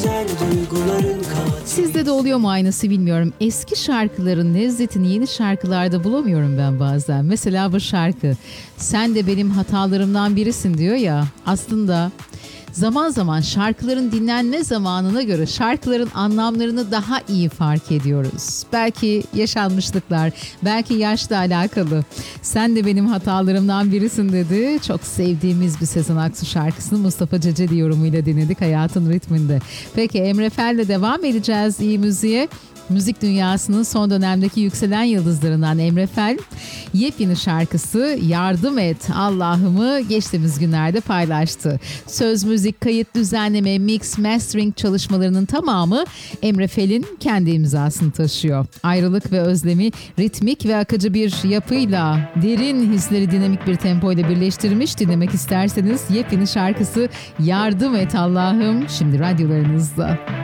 güzel duyguların katili. Sizde de oluyor mu aynısı bilmiyorum. Eski şarkıların lezzetini yeni şarkılarda bulamıyorum ben bazen. Mesela bu şarkı "Sen de benim hatalarımdan birisin" diyor ya. Aslında zaman zaman şarkıların dinlenme zamanına göre şarkıların anlamlarını daha iyi fark ediyoruz. Belki yaşanmışlıklar, belki yaşla alakalı. "Sen de benim hatalarımdan birisin" dedi. Çok sevdiğimiz bir Sezen Aksu şarkısını Mustafa Ceceli yorumuyla dinledik Hayatın Ritminde. Peki Emre Fel'le devam edeceğiz iyi müziğe. Müzik dünyasının son dönemdeki yükselen yıldızlarından Emre Fel, yepyeni şarkısı "Yardım Et Allah'ımı" geçtiğimiz günlerde paylaştı. Söz, müzik, kayıt, düzenleme, mix, mastering çalışmalarının tamamı Emre Fel'in kendi imzasını taşıyor. Ayrılık ve özlemi ritmik ve akıcı bir yapıyla, derin hisleri dinamik bir tempoyla birleştirmiş. Dinlemek isterseniz yepyeni şarkısı "Yardım Et Allah'ım" şimdi radyolarınızda.